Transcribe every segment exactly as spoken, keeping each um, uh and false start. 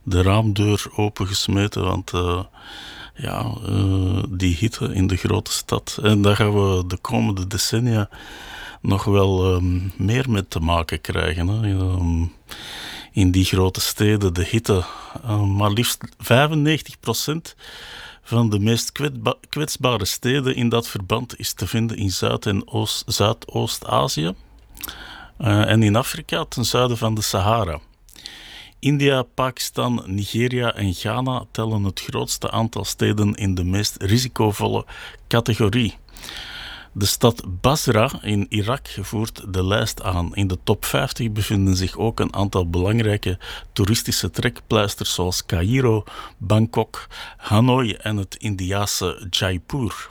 de raamdeur opengesmeten, want uh, ja, uh, die hitte in de grote stad. En daar gaan we de komende decennia nog wel um, meer mee te maken krijgen. Hè. Um, in die grote steden, de hitte, uh, maar liefst vijfennegentig procent van de meest kwetsba- kwetsbare steden in dat verband is te vinden in Zuid- en Oost- Zuidoost-Azië uh, en in Afrika ten zuiden van de Sahara. India, Pakistan, Nigeria en Ghana tellen het grootste aantal steden in de meest risicovolle categorie. De stad Basra in Irak voert de lijst aan. In de top vijftig bevinden zich ook een aantal belangrijke toeristische trekpleisters zoals Caïro, Bangkok, Hanoi en het Indiase Jaipur.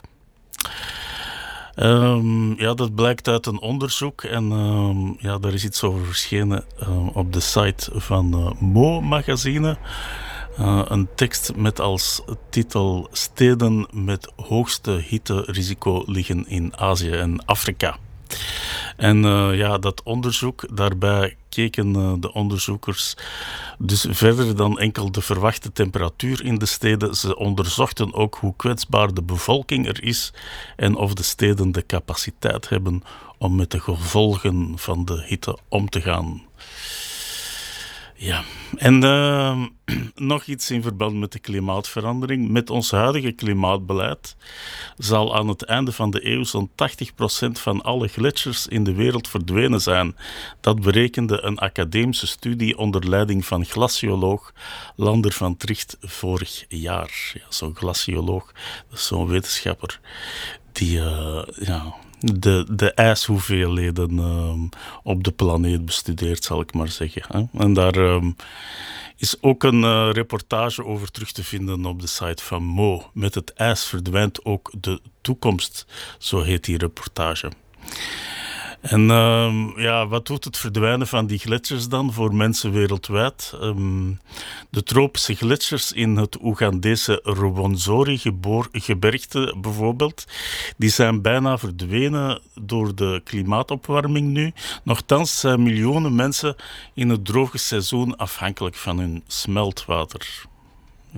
Um, ja, dat blijkt uit een onderzoek en um, ja, daar is iets over verschenen uh, op de site van uh, Mo Magazine. Uh, een tekst met als titel Steden met hoogste hitterisico liggen in Azië en Afrika. En uh, ja, dat onderzoek, daarbij keken uh, de onderzoekers dus verder dan enkel de verwachte temperatuur in de steden. Ze onderzochten ook hoe kwetsbaar de bevolking er is en of de steden de capaciteit hebben om met de gevolgen van de hitte om te gaan. Ja, en uh, nog iets in verband met de klimaatverandering. Met ons huidige klimaatbeleid zal aan het einde van de eeuw zo'n tachtig procent van alle gletsjers in de wereld verdwenen zijn. Dat berekende een academische studie onder leiding van glacioloog Lander van Tricht vorig jaar. Ja, zo'n glacioloog, dat is zo'n wetenschapper die uh, ja, de, de ijshoeveelheden uh, op de planeet bestudeert, zal ik maar zeggen. Hè? En daar uh, is ook een uh, reportage over terug te vinden op de site van Mo. Met het ijs verdwijnt ook de toekomst, zo heet die reportage. En uh, ja, wat doet het verdwijnen van die gletsjers dan voor mensen wereldwijd? Um, de tropische gletsjers in het Oegandese Rwenzori-gebergte bijvoorbeeld, die zijn bijna verdwenen door de klimaatopwarming nu. Nochtans zijn miljoenen mensen in het droge seizoen afhankelijk van hun smeltwater. Ja.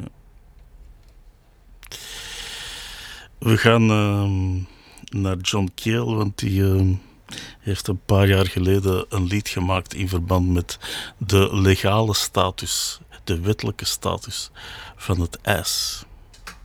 We gaan uh, naar John Cale, want die... Uh, heeft een paar jaar geleden een lied gemaakt in verband met de legale status, de wettelijke status van het ijs.